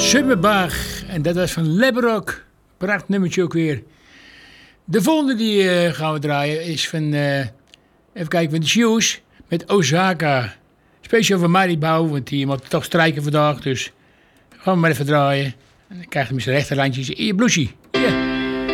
Summerbach. En dat was van Lebrock. Prachtig nummertje ook weer. De volgende die gaan we draaien is van... even kijken, van de Shoes. Met Osaka. Speciaal voor Maribou, want die moet toch strijken vandaag. Dus gaan we maar even draaien. En dan krijg je met zijn rechterlandjes in je blousie.